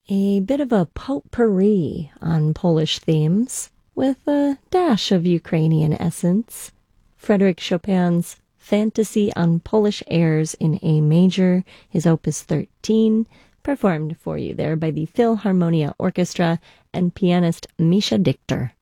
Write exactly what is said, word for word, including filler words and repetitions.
A bit of a potpourri on Polish themes, with a dash of Ukrainian essence. Frédéric Chopin's Fantasy on Polish Airs in A Major, his Opus thirteen, performed for you there by the Philharmonia Orchestra and pianist Misha Dichter.